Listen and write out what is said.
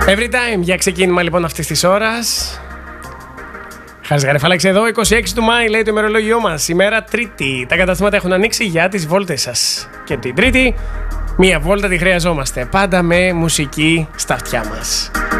Every time για ξεκίνημα λοιπόν αυτής της ώρας. Χάρης Γαρεφάλαξ εδώ, 26 του Μάη λέει το ημερολόγιό μας. Ημέρα Τρίτη. Τα καταστήματα έχουν ανοίξει για τις βόλτες σας. Και την Τρίτη, μία βόλτα τη χρειαζόμαστε. Πάντα με μουσική στα αυτιά μας.